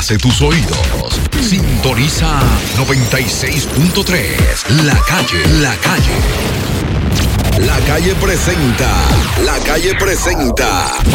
complace tus oídos. Sintoniza 96.3. La Calle. La Calle. La Calle presenta. La Calle presenta